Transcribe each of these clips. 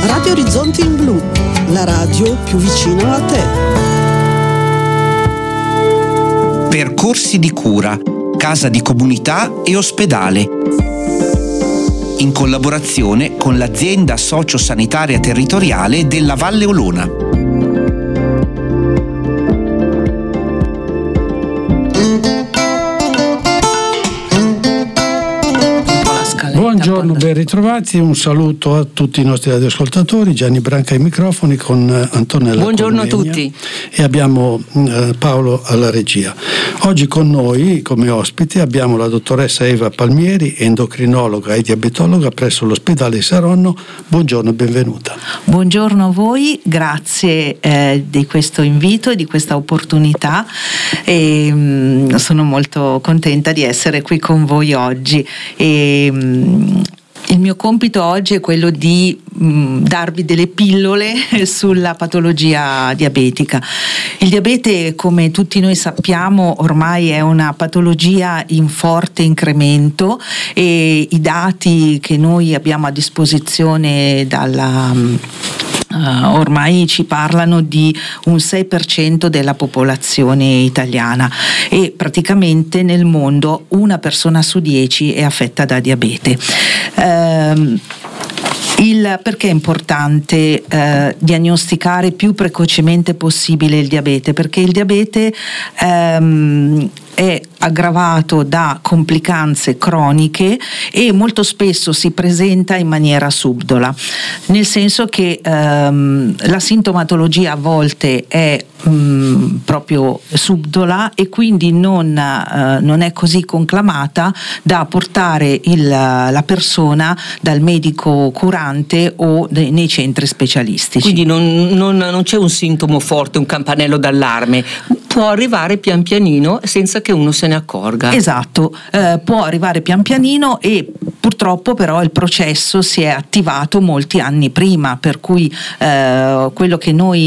Radio Orizzonti in Blu, la radio più vicina a te. Percorsi di cura, casa di comunità e ospedale. In collaborazione con l'azienda sociosanitaria territoriale della Valle Olona. Buongiorno, ben ritrovati, un saluto a tutti i nostri radioascoltatori. Gianni Branca ai microfoni con Antonella. Buongiorno a tutti. E abbiamo Paolo alla regia. Oggi con noi come ospite abbiamo la dottoressa Eva Palmieri, endocrinologa e diabetologa presso l'ospedale Saronno. Buongiorno e benvenuta. Buongiorno a voi, grazie di questo invito e di questa opportunità, e sono molto contenta di essere qui con voi oggi. Il mio compito oggi è quello di darvi delle pillole sulla patologia diabetica. Il diabete, come tutti noi sappiamo, ormai è una patologia in forte incremento, e i dati che noi abbiamo a disposizione ormai ci parlano di un 6% della popolazione italiana, e praticamente nel mondo una persona su 10 è affetta da diabete. Perché è importante diagnosticare più precocemente possibile il diabete? Perché il diabete è aggravato da complicanze croniche e molto spesso si presenta in maniera subdola, nel senso che la sintomatologia a volte è proprio subdola e quindi non è così conclamata da portare la persona dal medico curante o nei centri specialistici. Quindi non c'è un sintomo forte, un campanello d'allarme, può arrivare pian pianino senza che uno se ne accorga. Esatto, può arrivare pian pianino, e purtroppo però il processo si è attivato molti anni prima, per cui quello che noi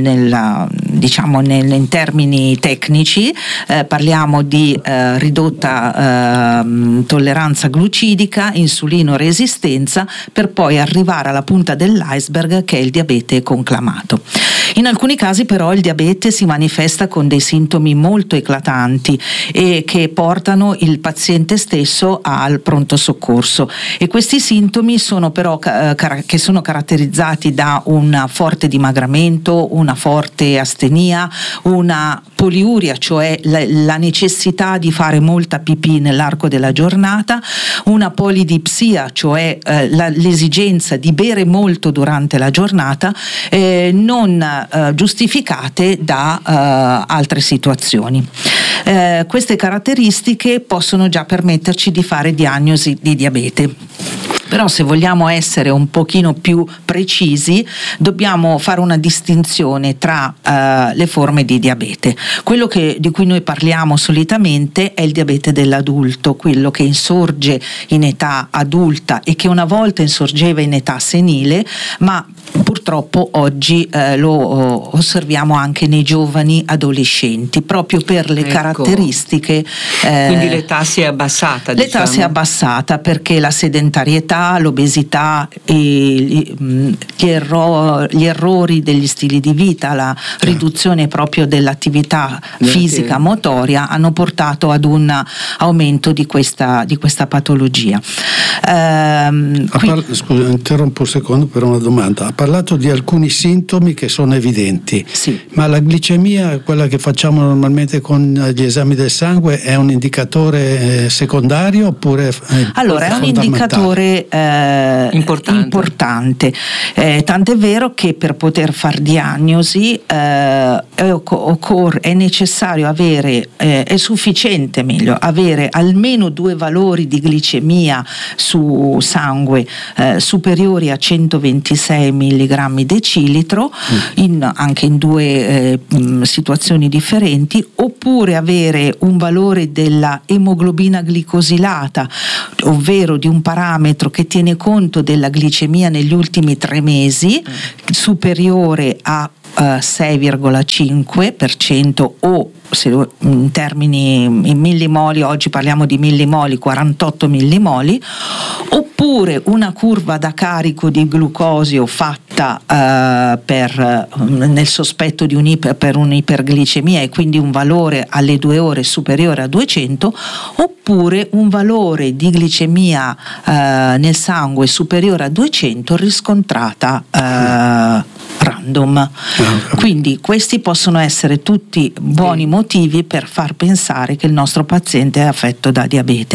in termini tecnici parliamo di ridotta tolleranza glucidica, insulino resistenza, per poi arrivare alla punta dell'iceberg che è il diabete conclamato. In alcuni casi però il diabete si manifesta con dei sintomi molto eclatanti e che portano il paziente stesso al pronto soccorso, e questi sintomi sono però che sono caratterizzati da un forte dimagramento, una forte astenia, una poliuria, cioè la necessità di fare molta pipì nell'arco della giornata, una polidipsia, cioè l'esigenza di bere molto durante la giornata, non giustificate da altre situazioni. Queste caratteristiche possono già permetterci di fare diagnosi di diabete. Però se vogliamo essere un pochino più precisi, dobbiamo fare una distinzione tra le forme di diabete. Quello di cui noi parliamo solitamente è il diabete dell'adulto, quello che insorge in età adulta e che una volta insorgeva in età senile, ma purtroppo oggi lo osserviamo anche nei giovani adolescenti, proprio per le caratteristiche. Quindi l'età si è abbassata. L'età si è abbassata perché la sedentarietà, l'obesità e gli errori degli stili di vita, la riduzione proprio dell'attività fisica motoria hanno portato ad un aumento di questa patologia. Scusa, interrompo un secondo per una domanda. Ha parlato di alcuni sintomi che sono evidenti, sì. Ma la glicemia, quella che facciamo normalmente con gli esami del sangue, è un indicatore secondario oppure allora è un indicatore importante. Tant'è vero che per poter far diagnosi è necessario è sufficiente avere almeno 2 valori di glicemia su sangue superiori a 126 mg decilitro, anche in 2 situazioni differenti, oppure avere un valore della emoglobina glicosilata, ovvero di un parametro che tiene conto della glicemia negli ultimi 3 mesi, superiore a 6,5% o in termini in millimoli, oggi parliamo di millimoli, 48 millimoli, oppure una curva da carico di glucosio fatta nel sospetto di per un'iperglicemia e quindi un valore alle 2 ore superiore a 200, oppure un valore di glicemia nel sangue superiore a 200 riscontrata random. Quindi questi possono essere tutti buoni motivi per far pensare che il nostro paziente è affetto da diabete.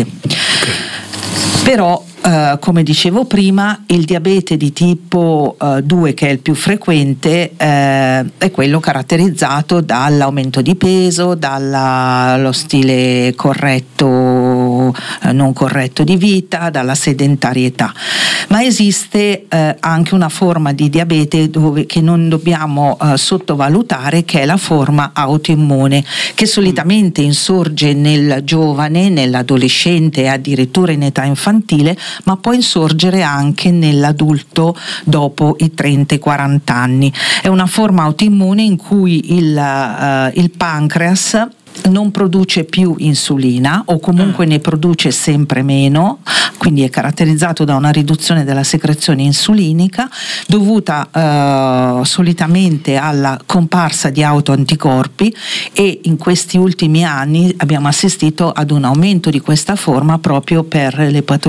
Però come dicevo prima, il diabete di tipo 2, che è il più frequente, è quello caratterizzato dall'aumento di peso, dallo stile corretto, non corretto di vita, dalla sedentarietà. Ma esiste anche una forma di diabete che non dobbiamo sottovalutare, che è la forma autoimmune, che solitamente insorge nel giovane, nell'adolescente e addirittura in età infantile, ma può insorgere anche nell'adulto dopo i 30-40 anni. È una forma autoimmune in cui il pancreas non produce più insulina o comunque ne produce sempre meno, quindi è caratterizzato da una riduzione della secrezione insulinica dovuta solitamente alla comparsa di autoanticorpi, e in questi ultimi anni abbiamo assistito ad un aumento di questa forma proprio per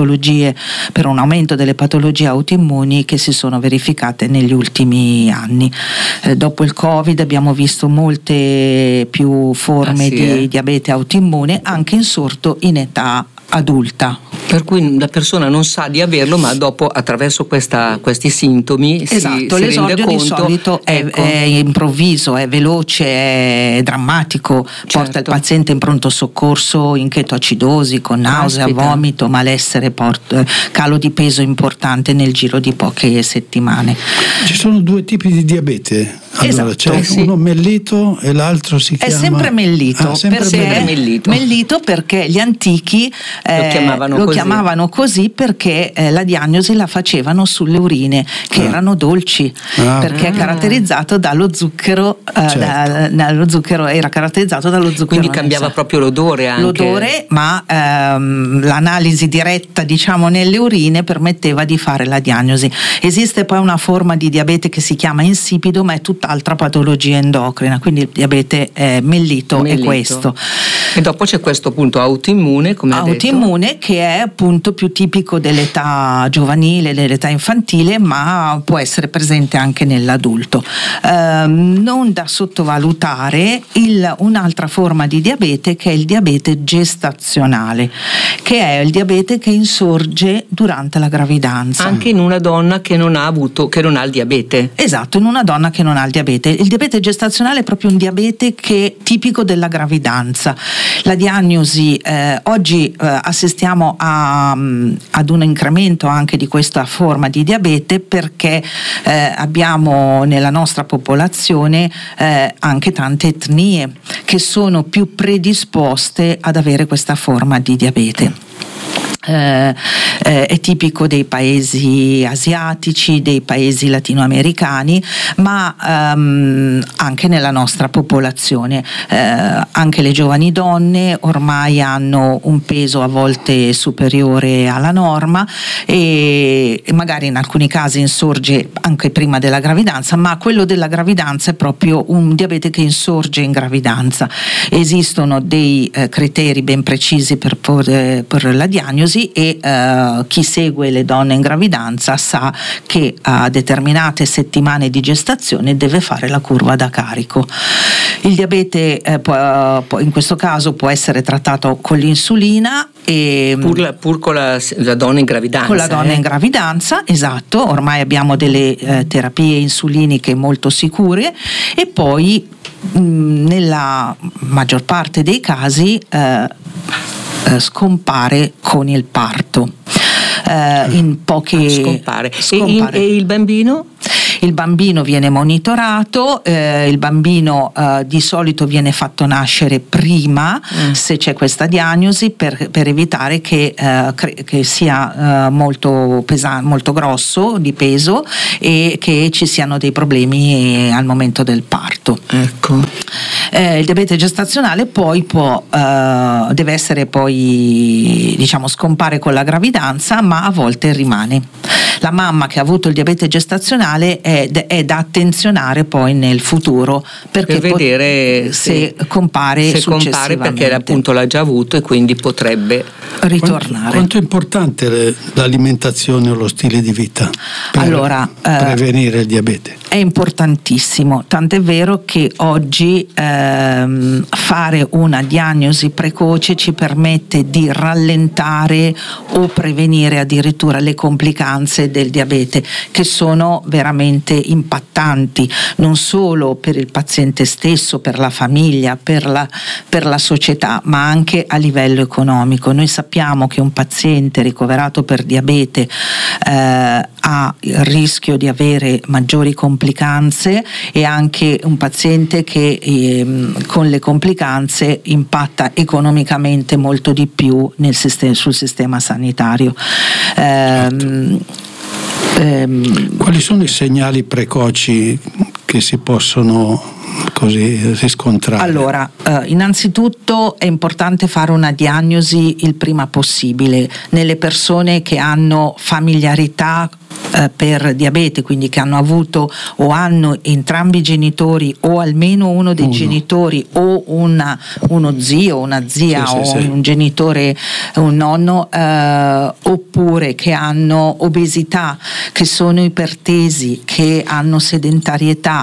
un aumento delle patologie autoimmuni che si sono verificate negli ultimi anni. Dopo il Covid abbiamo visto molte più forme di diabete autoimmune, anche insorto in età adulta. Per cui la persona non sa di averlo, ma dopo, attraverso questi sintomi, si l'esordio rende conto. Di solito è improvviso, è veloce, è drammatico, porta il paziente in pronto soccorso in chetoacidosi, con nausea, vomito, malessere, calo di peso importante nel giro di poche settimane. Ci sono 2 tipi di diabete. Allora, c'è uno mellito e l'altro si chiama... È sempre mellito, mellito perché gli antichi lo chiamavano così perché la diagnosi la facevano sulle urine, che erano dolci, perché è caratterizzato dallo zucchero, lo zucchero era caratterizzato dallo zucchero. Quindi cambiava proprio l'odore anche. L'odore, ma l'analisi diretta, diciamo, nelle urine permetteva di fare la diagnosi. Esiste poi una forma di diabete che si chiama insipido, ma è tutt'altra patologia endocrina, quindi il diabete mellito è questo. E dopo c'è questo punto autoimmune, come autoimmune, che è appunto più tipico dell'età giovanile, dell'età infantile, ma può essere presente anche nell'adulto. Non da sottovalutare un'altra forma di diabete, che è il diabete gestazionale, che è il diabete che insorge durante la gravidanza. Anche in una donna che non ha il diabete. Esatto, in una donna che non ha il diabete. Il diabete gestazionale è proprio un diabete che è tipico della gravidanza. La diagnosi, oggi assistiamo ad un incremento anche di questa forma di diabete, perché abbiamo nella nostra popolazione anche tante etnie che sono più predisposte ad avere questa forma di diabete. È tipico dei paesi asiatici, dei paesi latinoamericani, ma anche nella nostra popolazione. Anche le giovani donne ormai hanno un peso a volte superiore alla norma, e magari in alcuni casi insorge anche prima della gravidanza, ma quello della gravidanza è proprio un diabete che insorge in gravidanza. Esistono dei criteri ben precisi per la diagnosi, e chi segue le donne in gravidanza sa che a determinate settimane di gestazione deve fare la curva da carico. Il diabete in questo caso può essere trattato con l'insulina, e pur con la donna in gravidanza. Con la donna in gravidanza, esatto. Ormai abbiamo delle terapie insuliniche molto sicure, e poi nella maggior parte dei casi scompare con il parto. In poche scompare. E il bambino? Il bambino viene monitorato, il bambino di solito viene fatto nascere prima se c'è questa diagnosi per evitare che sia molto pesante, molto grosso di peso e che ci siano dei problemi al momento del parto. Ecco. Il diabete gestazionale poi deve essere poi, diciamo, scompare con la gravidanza, ma a volte rimane. La mamma che ha avuto il diabete gestazionale è da attenzionare poi nel futuro per vedere se compare successivamente. Perché appunto l'ha già avuto e quindi potrebbe ritornare. Quanto è importante l'alimentazione o lo stile di vita per prevenire il diabete? È importantissimo, tant'è vero che oggi fare una diagnosi precoce ci permette di rallentare o prevenire addirittura le complicanze del diabete, che sono veramente impattanti, non solo per il paziente stesso, per la famiglia, per la società, ma anche a livello economico. Noi sappiamo che un paziente ricoverato per diabete ha il rischio di avere maggiori complicanze, e anche un paziente che con le complicanze impatta economicamente molto di più sul sistema sanitario. Quali sono i segnali precoci che si possono così riscontrare? Allora, innanzitutto è importante fare una diagnosi il prima possibile nelle persone che hanno familiarità per diabete, quindi che hanno avuto o hanno entrambi i genitori o almeno uno dei genitori o uno zio, una zia un genitore, un nonno, oppure che hanno obesità, che sono ipertesi, che hanno sedentarietà,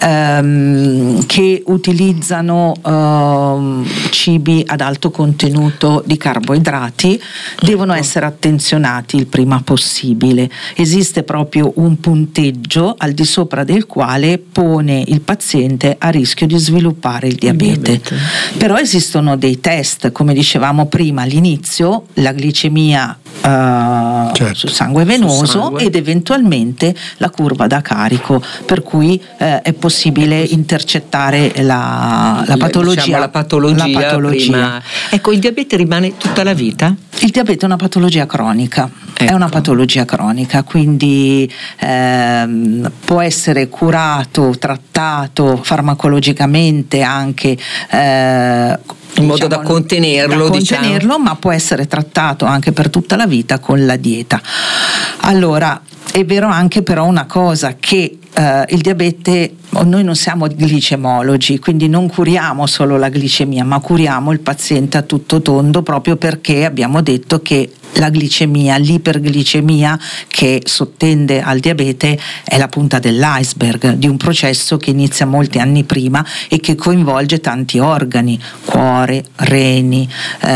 che utilizzano cibi ad alto contenuto di carboidrati, devono essere attenzionati il prima possibile. Esiste proprio un punteggio al di sopra del quale pone il paziente a rischio di sviluppare il diabete. Però esistono dei test, come dicevamo prima all'inizio, la glicemia sul sangue venoso ed eventualmente la curva da carico, per cui è possibile intercettare la patologia. Diciamo, la patologia. Prima. Ecco, il diabete rimane tutta la vita? Il diabete è una patologia cronica, è una patologia cronica, quindi può essere curato, trattato farmacologicamente anche in modo da contenerlo, ma può essere trattato anche per tutta la vita con la dieta. Allora, è vero anche però una cosa, che il diabete, noi non siamo glicemologi, quindi non curiamo solo la glicemia, ma curiamo il paziente a tutto tondo, proprio perché abbiamo detto che la glicemia, l'iperglicemia che sottende al diabete è la punta dell'iceberg di un processo che inizia molti anni prima e che coinvolge tanti organi: cuore, reni,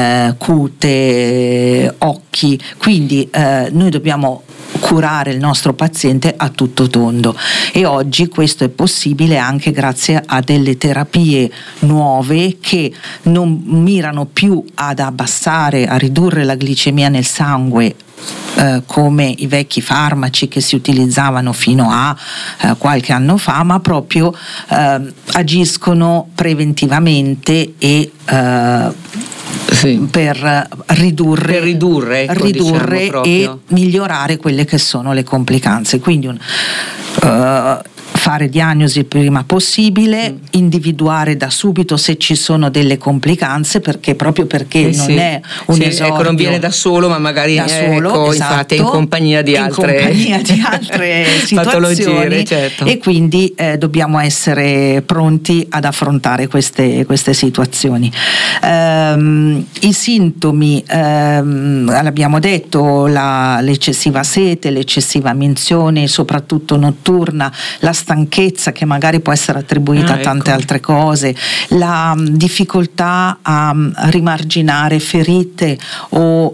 cute, occhi. Quindi noi dobbiamo curare il nostro paziente a tutto tondo, e oggi questo è possibile anche grazie a delle terapie nuove che non mirano più ad abbassare, a ridurre la glicemia nel sangue come i vecchi farmaci che si utilizzavano fino a qualche anno fa, ma proprio agiscono preventivamente e per ridurre diciamo, e migliorare quelle che sono le complicanze. Quindi fare diagnosi il prima possibile, individuare da subito se ci sono delle complicanze, perché proprio perché non è un esordio, ecco, non viene da solo, ma magari da solo, esatto, in compagnia di altre situazioni, certo. E quindi dobbiamo essere pronti ad affrontare queste situazioni. I sintomi, l'abbiamo detto, l'eccessiva sete, l'eccessiva minzione, soprattutto notturna, la stanchezza stanchezza che magari può essere attribuita a tante altre cose, la difficoltà a rimarginare ferite o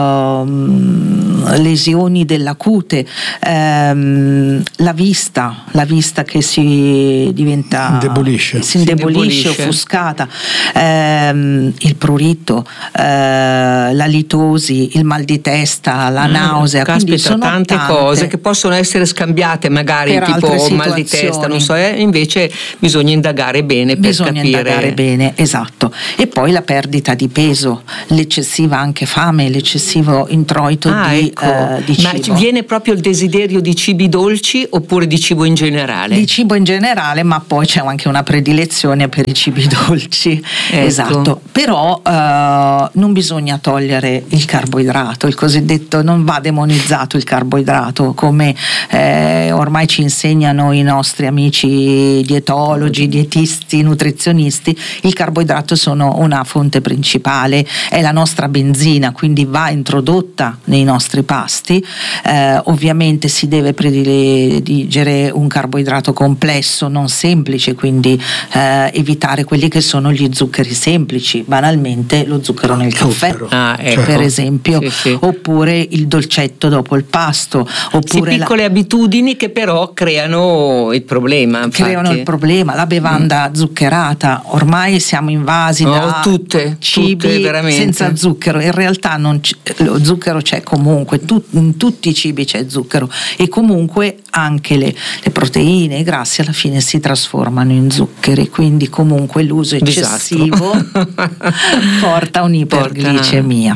lesioni della cute, la vista che si indebolisce, offuscata, il prurito, la litosi, il mal di testa, la nausea. Caspita, sono tante cose che possono essere scambiate magari, per tipo mal di testa, non so, invece bisogna indagare bene per capire. Indagare bene, esatto. E poi la perdita di peso, l'eccessiva anche fame, l'eccessivo introito di cibo. Ma viene proprio il desiderio di cibi dolci oppure di cibo in generale? Di cibo in generale, ma poi c'è anche una predilezione per i cibi dolci. Esatto. Però non bisogna togliere il carboidrato, il cosiddetto, non va demonizzato il carboidrato, come ormai ci insegnano i nostri amici dietologi, dietisti, nutrizionisti. Il carboidrato sono una fonte principale, è la nostra benzina, quindi va introdotta nei nostri pasti. Ovviamente si deve prediligere un carboidrato complesso, non semplice, quindi evitare quelli che sono gli zuccheri semplici, banalmente lo zucchero nel caffè, per esempio, oppure il dolcetto dopo il pasto, oppure piccole abitudini che però creano il problema. La bevanda zuccherata, ormai siamo invasi da cibi senza zucchero. In realtà lo zucchero c'è comunque, in tutti i cibi c'è zucchero, e comunque anche le proteine, i grassi alla fine si trasformano in zuccheri, quindi comunque l'uso eccessivo porta a un'iperglicemia.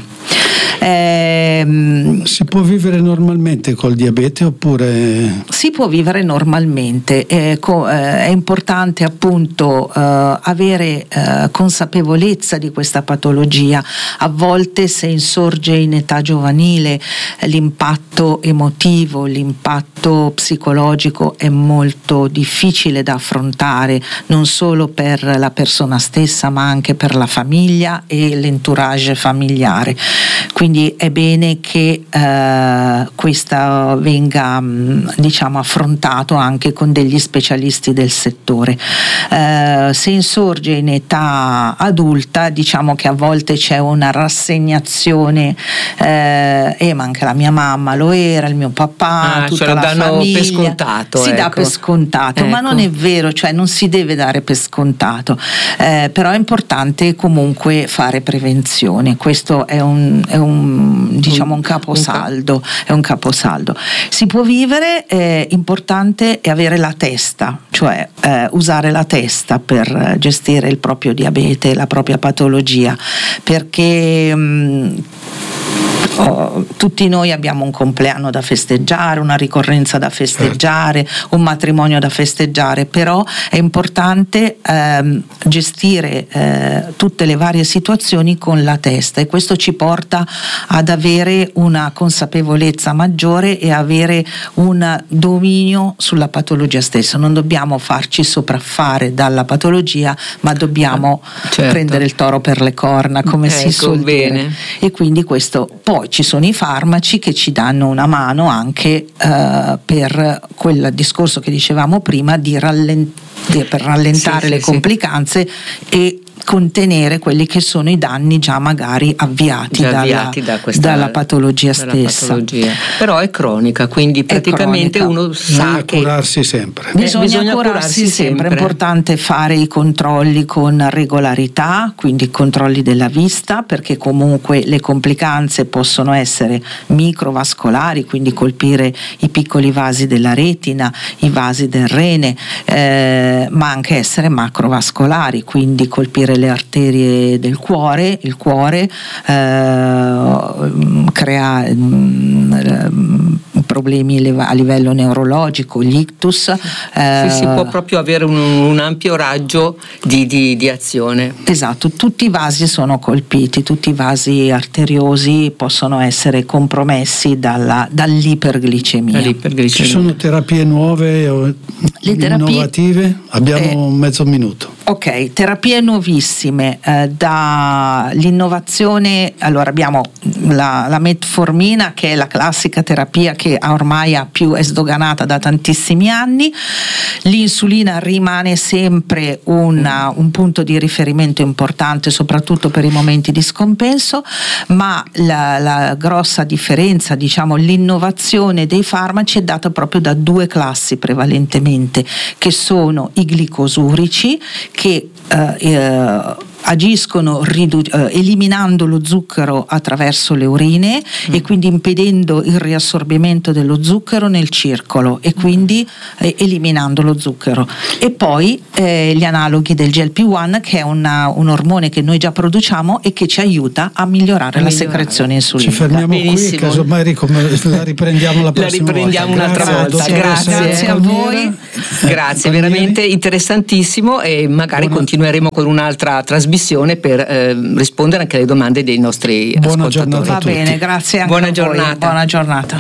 Si può vivere normalmente col diabete oppure? Si può vivere normalmente, è importante appunto avere consapevolezza di questa patologia. A volte, se insorge in età giovanile, l'impatto emotivo, l'impatto psicologico è molto difficile da affrontare, non solo per la persona stessa ma anche per la famiglia e l'entourage familiare. Quindi è bene che questa venga affrontato anche con degli specialisti del settore. Se insorge in età adulta, diciamo che a volte c'è una rassegnazione, ma anche la mia mamma lo era, il mio papà, tutta la famiglia. Per scontato, si dà per scontato, ma non è vero, cioè non si deve dare per scontato, però è importante comunque fare prevenzione. Questo è un caposaldo, è un caposaldo. Si può vivere, importante è avere la testa, cioè usare la testa per gestire il proprio diabete, la propria patologia, perché tutti noi abbiamo un compleanno da festeggiare, una ricorrenza da festeggiare, un matrimonio da festeggiare, però è importante gestire tutte le varie situazioni con la testa, e questo ci porta ad avere una consapevolezza maggiore e avere un dominio sulla patologia stessa. Non dobbiamo farci sopraffare dalla patologia, ma dobbiamo prendere il toro per le corna, come si suol dire. E quindi questo, poi ci sono i farmaci che ci danno una mano anche per quel discorso che dicevamo prima per rallentare le complicanze e contenere quelli che sono i danni già magari avviati dalla patologia stessa. Però è cronica, quindi praticamente uno sa che curarsi sempre. Bisogna curarsi sempre. È importante fare i controlli con regolarità, quindi controlli della vista, perché comunque le complicanze possono essere microvascolari, quindi colpire i piccoli vasi della retina, i vasi del rene, ma anche essere macrovascolari, quindi colpire le arterie del cuore. Il cuore crea problemi a livello neurologico, gli ictus. Si può proprio avere un ampio raggio di azione. Esatto, tutti i vasi sono colpiti, tutti i vasi arteriosi possono essere compromessi dall'iperglicemia. Ci sono terapie nuove o innovative? Abbiamo mezzo minuto. Ok, terapie nuovissime, dall'innovazione, allora abbiamo la metformina, che è la classica terapia che ormai è sdoganata da tantissimi anni. L'insulina rimane sempre un punto di riferimento importante, soprattutto per i momenti di scompenso, ma la grossa differenza, diciamo l'innovazione dei farmaci, è data proprio da due classi prevalentemente, che sono i glicosurici, che agiscono eliminando lo zucchero attraverso le urine e quindi impedendo il riassorbimento dello zucchero nel circolo e quindi eliminando lo zucchero. E poi gli analoghi del GLP-1, che è un ormone che noi già produciamo e che ci aiuta a migliorare la secrezione insulinica. Ci fermiamo qui, casomai la riprendiamo la prossima volta. Un'altra volta. Grazie a voi. Grazie, veramente interessantissimo, e magari continueremo con un'altra trasmissione per rispondere anche alle domande dei nostri ascoltatori. Va bene, grazie anche Buona a giornata. voi. Buona giornata.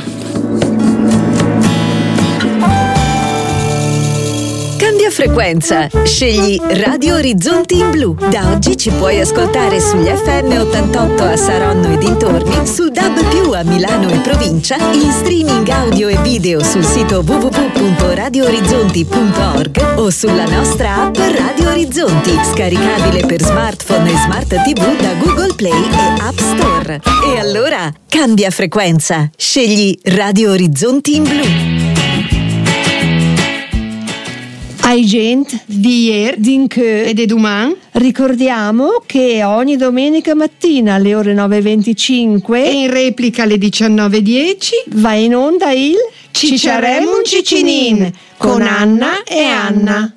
Cambia frequenza, scegli Radio Orizzonti in blu. Da oggi ci puoi ascoltare sugli FM 88 a Saronno e dintorni, sul DAB+ a Milano e provincia, in streaming audio e video sul sito www.radioorizzonti.org o sulla nostra app Radio Orizzonti, scaricabile per smartphone e smart TV da Google Play e App Store. E allora, cambia frequenza, scegli Radio Orizzonti in blu. Agent, d'hier, d'inque e de demain. Ricordiamo che ogni domenica mattina alle ore 9.25 e in replica alle 19.10 va in onda il Cicciarem un Ciccinin con Anna e Anna.